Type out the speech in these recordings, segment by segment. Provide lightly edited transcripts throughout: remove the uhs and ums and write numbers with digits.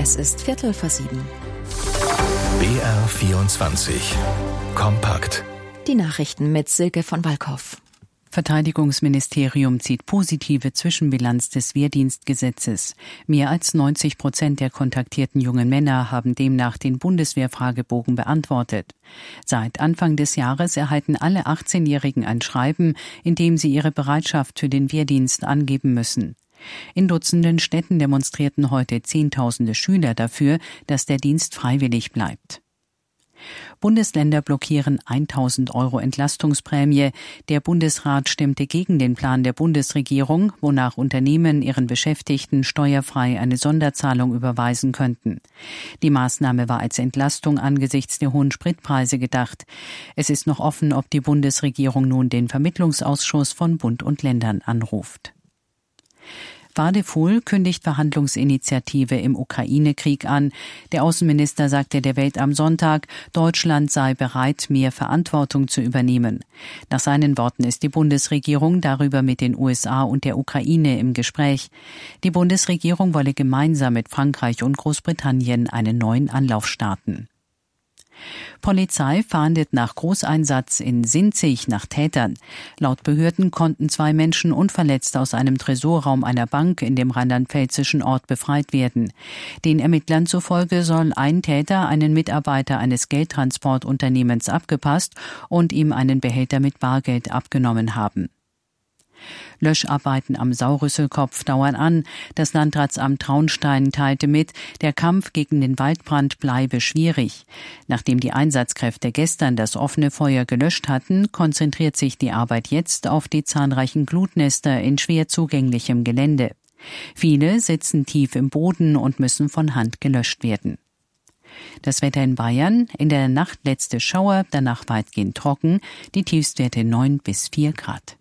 Es ist 6:15. BR 24 kompakt. Die Nachrichten mit Silke von Walkhoff. Verteidigungsministerium zieht positive Zwischenbilanz des Wehrdienstgesetzes. Mehr als 90% der kontaktierten jungen Männer haben demnach den Bundeswehrfragebogen beantwortet. Seit Anfang des Jahres erhalten alle 18-Jährigen ein Schreiben, in dem sie ihre Bereitschaft für den Wehrdienst angeben müssen. In Dutzenden Städten demonstrierten heute Zehntausende Schüler dafür, dass der Dienst freiwillig bleibt. Bundesländer blockieren 1.000 € Entlastungsprämie. Der Bundesrat stimmte gegen den Plan der Bundesregierung, wonach Unternehmen ihren Beschäftigten steuerfrei eine Sonderzahlung überweisen könnten. Die Maßnahme war als Entlastung angesichts der hohen Spritpreise gedacht. Es ist noch offen, ob die Bundesregierung nun den Vermittlungsausschuss von Bund und Ländern anruft. Wadephul kündigt Verhandlungsinitiative im Ukraine-Krieg an. Der Außenminister sagte der Welt am Sonntag, Deutschland sei bereit, mehr Verantwortung zu übernehmen. Nach seinen Worten ist die Bundesregierung darüber mit den USA und der Ukraine im Gespräch. Die Bundesregierung wolle gemeinsam mit Frankreich und Großbritannien einen neuen Anlauf starten. Polizei fahndet nach Großeinsatz in Sinzig nach Tätern. Laut Behörden konnten 2 Menschen unverletzt aus einem Tresorraum einer Bank in dem rheinland-pfälzischen Ort befreit werden. Den Ermittlern zufolge soll ein Täter einen Mitarbeiter eines Geldtransportunternehmens abgepasst und ihm einen Behälter mit Bargeld abgenommen haben. Löscharbeiten am Saurüsselkopf dauern an. Das Landratsamt Traunstein teilte mit, der Kampf gegen den Waldbrand bleibe schwierig. Nachdem die Einsatzkräfte gestern das offene Feuer gelöscht hatten, konzentriert sich die Arbeit jetzt auf die zahlreichen Glutnester in schwer zugänglichem Gelände. Viele sitzen tief im Boden und müssen von Hand gelöscht werden. Das Wetter in Bayern: in der Nacht letzte Schauer, danach weitgehend trocken, die Tiefstwerte 9 bis 4 Grad.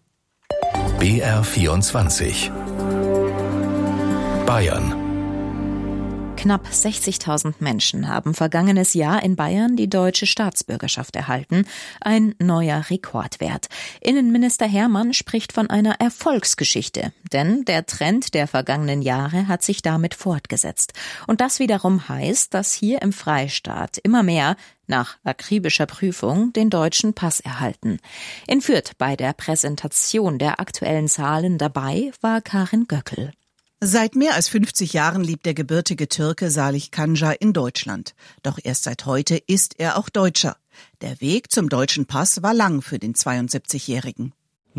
BR 24 Bayern. Knapp 60.000 Menschen haben vergangenes Jahr in Bayern die deutsche Staatsbürgerschaft erhalten. Ein neuer Rekordwert. Innenminister Hermann spricht von einer Erfolgsgeschichte. Denn der Trend der vergangenen Jahre hat sich damit fortgesetzt. Und das wiederum heißt, dass hier im Freistaat immer mehr nach akribischer Prüfung den deutschen Pass erhalten. In Fürth bei der Präsentation der aktuellen Zahlen dabei war Karin Göckel. Seit mehr als 50 Jahren lebt der gebürtige Türke Salih Kanja in Deutschland. Doch erst seit heute ist er auch Deutscher. Der Weg zum deutschen Pass war lang für den 72-Jährigen.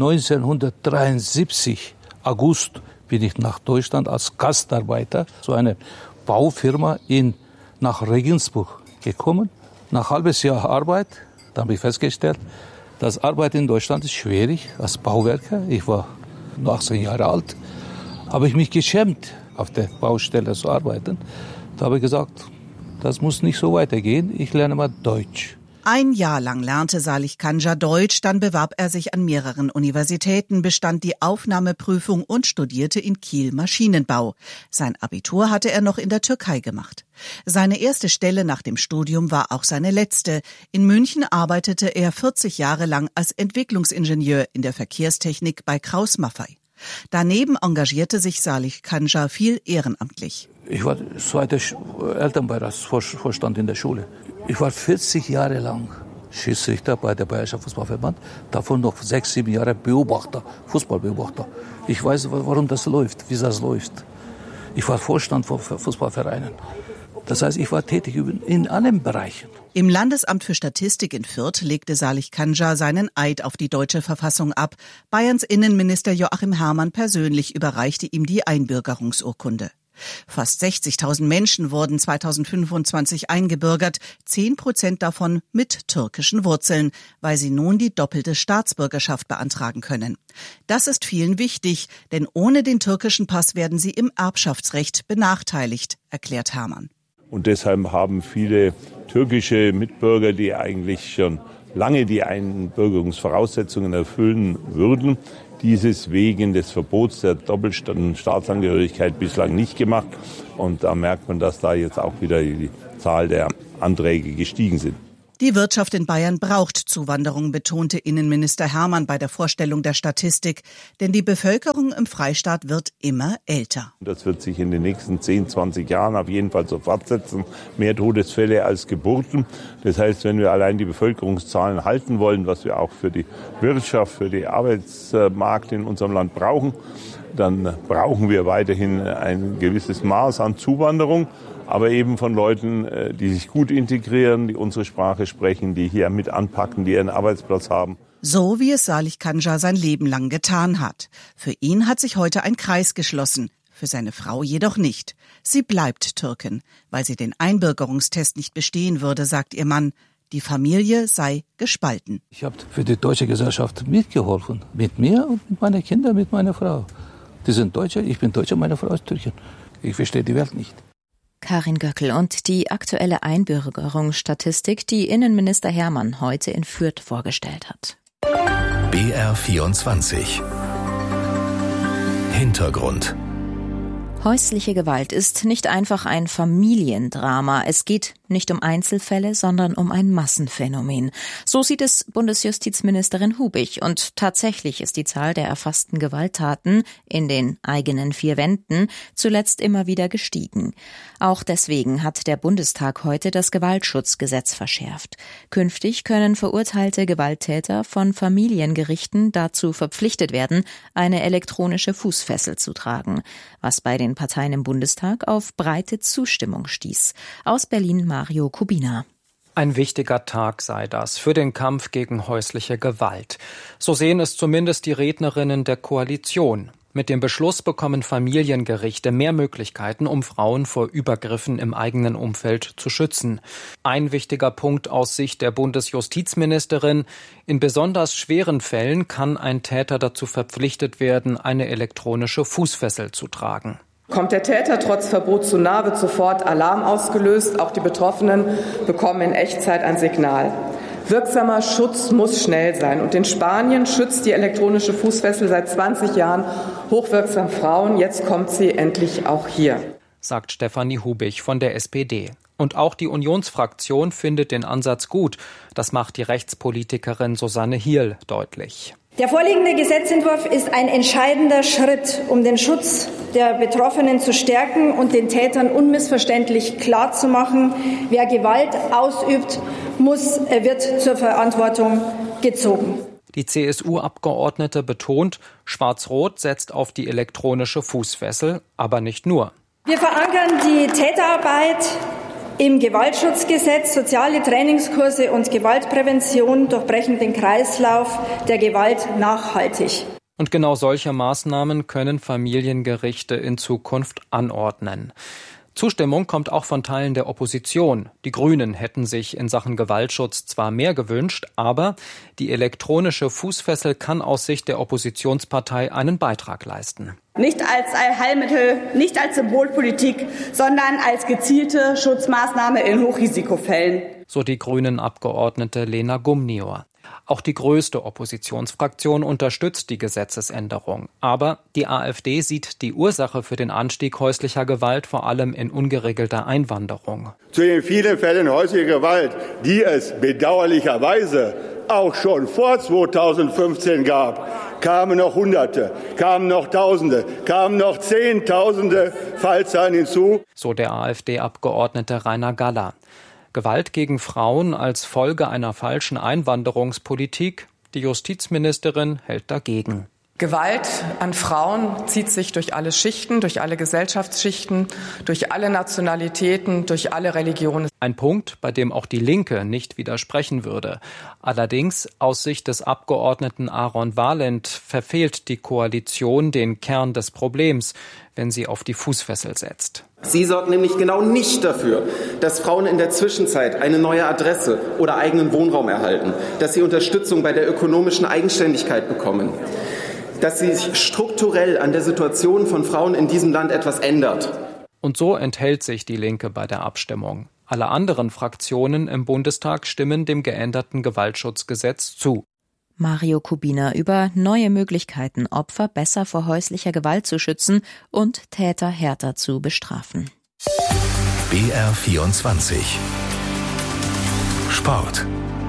1973 August bin ich nach Deutschland als Gastarbeiter zu einer Baufirma nach Regensburg gekommen. Nach halbes Jahr Arbeit, da habe ich festgestellt, das Arbeiten in Deutschland ist schwierig als Bauwerker. Ich war 18 Jahre alt, habe ich mich geschämt, auf der Baustelle zu arbeiten. Da habe ich gesagt, das muss nicht so weitergehen, ich lerne mal Deutsch. Ein Jahr lang lernte Salih Kanja Deutsch, dann bewarb er sich an mehreren Universitäten, bestand die Aufnahmeprüfung und studierte in Kiel Maschinenbau. Sein Abitur hatte er noch in der Türkei gemacht. Seine erste Stelle nach dem Studium war auch seine letzte. In München arbeitete er 40 Jahre lang als Entwicklungsingenieur in der Verkehrstechnik bei Krauss-Maffei. Daneben engagierte sich Salih Kanja viel ehrenamtlich. Ich war zweiter Elternbeiratsvorstand in der Schule. Ich war 40 Jahre lang Schiedsrichter bei der Bayerischen Fußballverband, davon noch 6-7 Jahre Fußballbeobachter. Ich weiß, warum das läuft, wie das läuft. Ich war Vorstand von Fußballvereinen. Das heißt, ich war tätig in allen Bereichen. Im Landesamt für Statistik in Fürth legte Salih Kanja seinen Eid auf die deutsche Verfassung ab. Bayerns Innenminister Joachim Herrmann persönlich überreichte ihm die Einbürgerungsurkunde. Fast 60.000 Menschen wurden 2025 eingebürgert, 10% davon mit türkischen Wurzeln, weil sie nun die doppelte Staatsbürgerschaft beantragen können. Das ist vielen wichtig, denn ohne den türkischen Pass werden sie im Erbschaftsrecht benachteiligt, erklärt Herrmann. Und deshalb haben viele türkische Mitbürger, die eigentlich schon lange die Einbürgerungsvoraussetzungen erfüllen würden, dieses wegen des Verbots der Doppelstaatsangehörigkeit bislang nicht gemacht. Und da merkt man, dass da jetzt auch wieder die Zahl der Anträge gestiegen sind. Die Wirtschaft in Bayern braucht Zuwanderung, betonte Innenminister Hermann bei der Vorstellung der Statistik. Denn die Bevölkerung im Freistaat wird immer älter. Das wird sich in den nächsten 10, 20 Jahren auf jeden Fall so fortsetzen. Mehr Todesfälle als Geburten. Das heißt, wenn wir allein die Bevölkerungszahlen halten wollen, was wir auch für die Wirtschaft, für den Arbeitsmarkt in unserem Land brauchen, dann brauchen wir weiterhin ein gewisses Maß an Zuwanderung. Aber eben von Leuten, die sich gut integrieren, die unsere Sprache sprechen, die hier mit anpacken, die ihren Arbeitsplatz haben. So wie es Salih Kanja sein Leben lang getan hat. Für ihn hat sich heute ein Kreis geschlossen, für seine Frau jedoch nicht. Sie bleibt Türkin, weil sie den Einbürgerungstest nicht bestehen würde, sagt ihr Mann. Die Familie sei gespalten. Ich habe für die deutsche Gesellschaft mitgeholfen. Mit mir und mit meinen Kindern, mit meiner Frau. Die sind Deutsche, ich bin Deutscher, meine Frau ist Türkin. Ich verstehe die Welt nicht. Karin Göckel und die aktuelle Einbürgerungsstatistik, die Innenminister Hermann heute in Fürth vorgestellt hat. BR24 Hintergrund. Häusliche Gewalt ist nicht einfach ein Familiendrama. Es geht nicht um Einzelfälle, sondern um ein Massenphänomen. So sieht es Bundesjustizministerin Hubig. Und tatsächlich ist die Zahl der erfassten Gewalttaten in den eigenen vier Wänden zuletzt immer wieder gestiegen. Auch deswegen hat der Bundestag heute das Gewaltschutzgesetz verschärft. Künftig können verurteilte Gewalttäter von Familiengerichten dazu verpflichtet werden, eine elektronische Fußfessel zu tragen, was bei den Parteien im Bundestag auf breite Zustimmung stieß. Aus Berlin Mario Kubina. Ein wichtiger Tag sei das für den Kampf gegen häusliche Gewalt. So sehen es zumindest die Rednerinnen der Koalition. Mit dem Beschluss bekommen Familiengerichte mehr Möglichkeiten, um Frauen vor Übergriffen im eigenen Umfeld zu schützen. Ein wichtiger Punkt aus Sicht der Bundesjustizministerin: In besonders schweren Fällen kann ein Täter dazu verpflichtet werden, eine elektronische Fußfessel zu tragen. Kommt der Täter trotz Verbot zu nahe, wird sofort Alarm ausgelöst. Auch die Betroffenen bekommen in Echtzeit ein Signal. Wirksamer Schutz muss schnell sein. Und in Spanien schützt die elektronische Fußfessel seit 20 Jahren hochwirksam Frauen. Jetzt kommt sie endlich auch hier, sagt Stefanie Hubig von der SPD. Und auch die Unionsfraktion findet den Ansatz gut. Das macht die Rechtspolitikerin Susanne Hierl deutlich. Der vorliegende Gesetzentwurf ist ein entscheidender Schritt, um den Schutz der Betroffenen zu stärken und den Tätern unmissverständlich klarzumachen: Wer Gewalt ausübt, wird zur Verantwortung gezogen. Die CSU-Abgeordnete betont, Schwarz-Rot setzt auf die elektronische Fußfessel, aber nicht nur. Wir verankern die Täterarbeit im Gewaltschutzgesetz. Soziale Trainingskurse und Gewaltprävention durchbrechen den Kreislauf der Gewalt nachhaltig. Und genau solche Maßnahmen können Familiengerichte in Zukunft anordnen. Zustimmung kommt auch von Teilen der Opposition. Die Grünen hätten sich in Sachen Gewaltschutz zwar mehr gewünscht, aber die elektronische Fußfessel kann aus Sicht der Oppositionspartei einen Beitrag leisten. Nicht als Allheilmittel, nicht als Symbolpolitik, sondern als gezielte Schutzmaßnahme in Hochrisikofällen. So die Grünen-Abgeordnete Lena Gumnior. Auch die größte Oppositionsfraktion unterstützt die Gesetzesänderung. Aber die AfD sieht die Ursache für den Anstieg häuslicher Gewalt vor allem in ungeregelter Einwanderung. Zu den vielen Fällen häuslicher Gewalt, die es bedauerlicherweise auch schon vor 2015 gab, kamen noch Hunderte, kamen noch Tausende, kamen noch Zehntausende Fallzahlen hinzu. So der AfD-Abgeordnete Rainer Galler. Gewalt gegen Frauen als Folge einer falschen Einwanderungspolitik? Die Justizministerin hält dagegen. Gewalt an Frauen zieht sich durch alle Schichten, durch alle Gesellschaftsschichten, durch alle Nationalitäten, durch alle Religionen. Ein Punkt, bei dem auch die Linke nicht widersprechen würde. Allerdings, aus Sicht des Abgeordneten Aaron Valent, verfehlt die Koalition den Kern des Problems, wenn sie auf die Fußfessel setzt. Sie sorgt nämlich genau nicht dafür, dass Frauen in der Zwischenzeit eine neue Adresse oder eigenen Wohnraum erhalten, dass sie Unterstützung bei der ökonomischen Eigenständigkeit bekommen, dass sich strukturell an der Situation von Frauen in diesem Land etwas ändert. Und so enthält sich die Linke bei der Abstimmung. Alle anderen Fraktionen im Bundestag stimmen dem geänderten Gewaltschutzgesetz zu. Mario Kubina über neue Möglichkeiten, Opfer besser vor häuslicher Gewalt zu schützen und Täter härter zu bestrafen. BR24 Sport.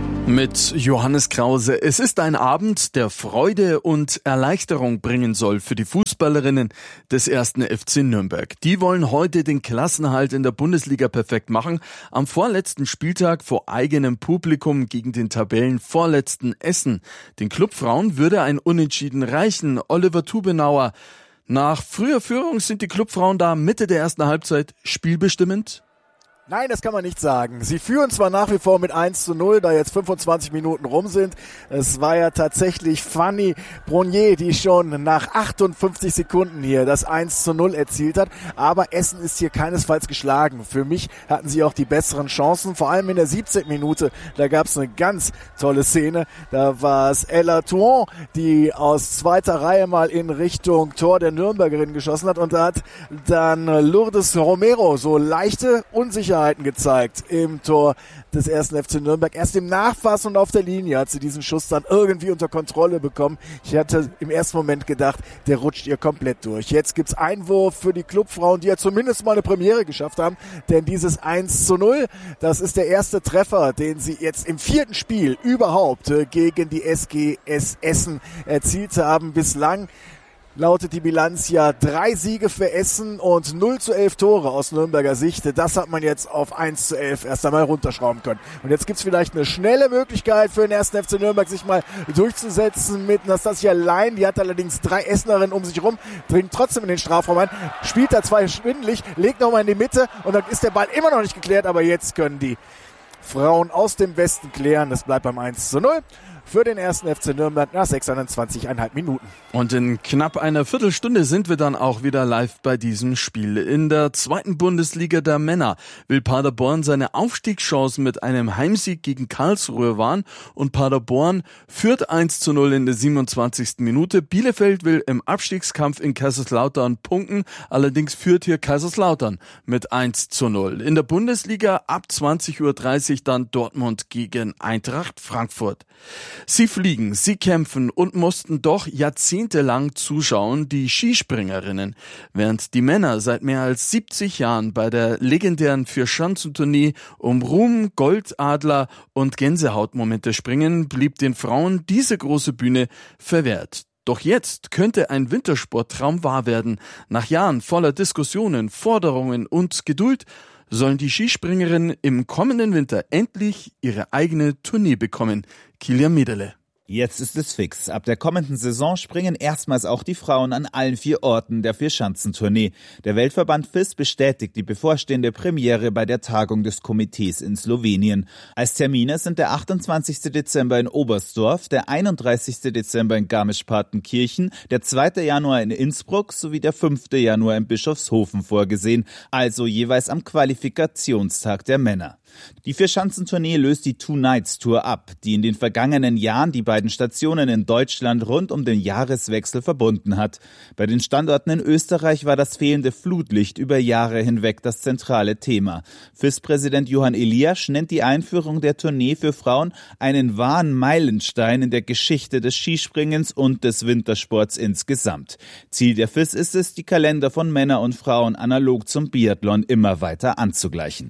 Mit Johannes Krause. Es ist ein Abend, der Freude und Erleichterung bringen soll für die Fußballerinnen des 1. FC Nürnberg. Die wollen heute den Klassenerhalt in der Bundesliga perfekt machen. Am vorletzten Spieltag vor eigenem Publikum gegen den Tabellenvorletzten Essen. Den Clubfrauen würde ein Unentschieden reichen. Oliver Tubenauer. Nach früher Führung sind die Clubfrauen da Mitte der ersten Halbzeit spielbestimmend? Nein, das kann man nicht sagen. Sie führen zwar nach wie vor mit 1:0, da jetzt 25 Minuten rum sind. Es war ja tatsächlich Fanny Brunier, die schon nach 58 Sekunden hier das 1:0 erzielt hat. Aber Essen ist hier keinesfalls geschlagen. Für mich hatten sie auch die besseren Chancen. Vor allem in der 17. Minute, da gab es eine ganz tolle Szene. Da war es Ella Thuon, die aus zweiter Reihe mal in Richtung Tor der Nürnbergerin geschossen hat. Und da hat dann Lourdes Romero so leichte Unsicherheiten gezeigt im Tor des 1. FC Nürnberg. Erst im Nachfassen und auf der Linie hat sie diesen Schuss dann irgendwie unter Kontrolle bekommen. Ich hatte im ersten Moment gedacht, der rutscht ihr komplett durch. Jetzt gibt's Einwurf für die Clubfrauen, die ja zumindest mal eine Premiere geschafft haben, denn dieses 1:0, das ist der erste Treffer, den sie jetzt im 4. Spiel überhaupt gegen die SGS Essen erzielt haben. Bislang lautet die Bilanz ja 3 Siege für Essen und 0:11 Tore aus Nürnberger Sicht. Das hat man jetzt auf 1:11 erst einmal runterschrauben können. Und jetzt gibt's vielleicht eine schnelle Möglichkeit für den 1. FC Nürnberg, sich mal durchzusetzen mit Nastasia Lein. Die hat allerdings 3 Essenerinnen um sich rum, dringt trotzdem in den Strafraum ein, spielt da 2 schwindelig, legt nochmal in die Mitte und dann ist der Ball immer noch nicht geklärt, aber jetzt können die Frauen aus dem Westen klären. Das bleibt beim 1:0. Für den 1. FC Nürnberg nach 26,5 Minuten. Und in knapp einer Viertelstunde sind wir dann auch wieder live bei diesem Spiel. In der 2. Bundesliga der Männer will Paderborn seine Aufstiegschancen mit einem Heimsieg gegen Karlsruhe wahren und Paderborn führt 1:0 in der 27. Minute. Bielefeld will im Abstiegskampf in Kaiserslautern punkten, allerdings führt hier Kaiserslautern mit 1:0. In der Bundesliga ab 20:30 Uhr dann Dortmund gegen Eintracht Frankfurt. Sie fliegen, sie kämpfen und mussten doch jahrzehntelang zuschauen, die Skispringerinnen. Während die Männer seit mehr als 70 Jahren bei der legendären Vierschanzentournee um Ruhm, Goldadler und Gänsehautmomente springen, blieb den Frauen diese große Bühne verwehrt. Doch jetzt könnte ein Wintersporttraum wahr werden. Nach Jahren voller Diskussionen, Forderungen und Geduld sollen die Skispringerinnen im kommenden Winter endlich ihre eigene Tournee bekommen. Kilian Mederle. Jetzt ist es fix. Ab der kommenden Saison springen erstmals auch die Frauen an allen 4 Orten der Vierschanzentournee. Der Weltverband FIS bestätigt die bevorstehende Premiere bei der Tagung des Komitees in Slowenien. Als Termine sind der 28. Dezember in Oberstdorf, der 31. Dezember in Garmisch-Partenkirchen, der 2. Januar in Innsbruck sowie der 5. Januar in Bischofshofen vorgesehen, also jeweils am Qualifikationstag der Männer. Die Vierschanzentournee löst die Two Nights Tour ab, die in den vergangenen Jahren die beiden Stationen in Deutschland rund um den Jahreswechsel verbunden hat. Bei den Standorten in Österreich war das fehlende Flutlicht über Jahre hinweg das zentrale Thema. FIS-Präsident Johann Eliasch nennt die Einführung der Tournee für Frauen einen wahren Meilenstein in der Geschichte des Skispringens und des Wintersports insgesamt. Ziel der FIS ist es, die Kalender von Männern und Frauen analog zum Biathlon immer weiter anzugleichen.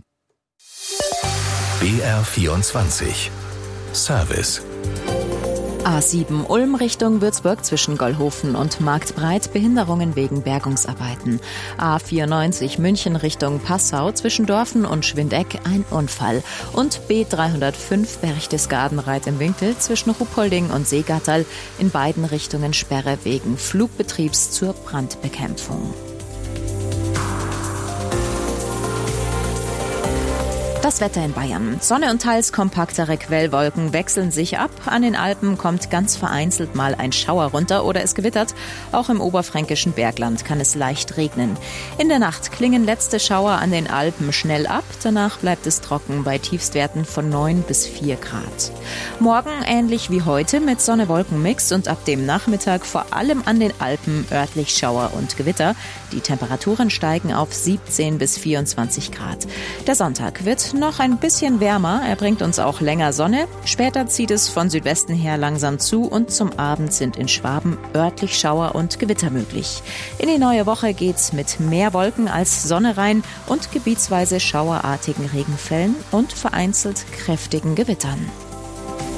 BR24 Service. A7 Ulm Richtung Würzburg zwischen Gollhofen und Marktbreit Behinderungen wegen Bergungsarbeiten. A94 München Richtung Passau zwischen Dorfen und Schwindeck ein Unfall. Und B305 Berchtesgaden-Reit im Winkel zwischen Ruhpolding und Seegatterl in beiden Richtungen Sperre wegen Flugbetriebs zur Brandbekämpfung. Das Wetter in Bayern. Sonne und teils kompaktere Quellwolken wechseln sich ab. An den Alpen kommt ganz vereinzelt mal ein Schauer runter oder es gewittert. Auch im oberfränkischen Bergland kann es leicht regnen. In der Nacht klingen letzte Schauer an den Alpen schnell ab. Danach bleibt es trocken bei Tiefstwerten von 9 bis 4 Grad. Morgen ähnlich wie heute mit Sonne-Wolken-Mix und ab dem Nachmittag vor allem an den Alpen örtlich Schauer und Gewitter. Die Temperaturen steigen auf 17 bis 24 Grad. Der Sonntag wird wird noch ein bisschen wärmer, er bringt uns auch länger Sonne. Später zieht es von Südwesten her langsam zu und zum Abend sind in Schwaben örtlich Schauer und Gewitter möglich. In die neue Woche geht's mit mehr Wolken als Sonne rein und gebietsweise schauerartigen Regenfällen und vereinzelt kräftigen Gewittern.